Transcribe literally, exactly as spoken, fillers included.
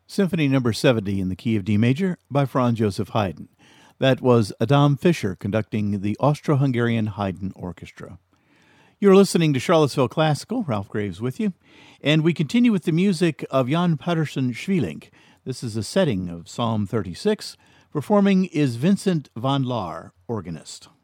Symphony Number seventy in the key of D major by Franz Joseph Haydn. That was Adam Fischer conducting the Austro-Hungarian Haydn Orchestra. You're listening to Charlottesville Classical. Ralph Graves with you. And we continue with the music of Jan Patterson Schwielink. This is a setting of Psalm thirty-six. Performing is Vincent van Laar, organist.